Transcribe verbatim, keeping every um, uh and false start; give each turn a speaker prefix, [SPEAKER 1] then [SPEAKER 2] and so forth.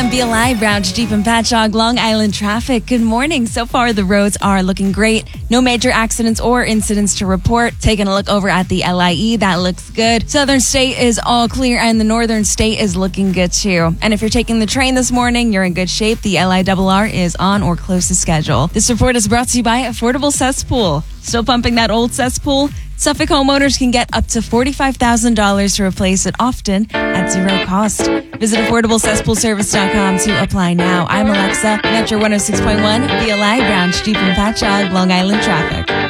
[SPEAKER 1] on B L I, Rouge, Deep and Patchogue, Long Island traffic. Good morning. So far, the roads are looking great. No major accidents or incidents to report. Taking a look over at the L I E, that looks good. Southern State is all clear, and the Northern State is looking good too. And if you're taking the train this morning, you're in good shape. The L I R R is on or close to schedule. This report is brought to you by Affordable Cesspool. Still pumping that old cesspool? Suffolk homeowners can get up to forty-five thousand dollars to replace it, often at zero cost. Visit affordable cesspool service dot com to apply now. I'm Alexa, Metro one oh six point one, B L I, Rouge, Deep and Patchogue, Long Island traffic.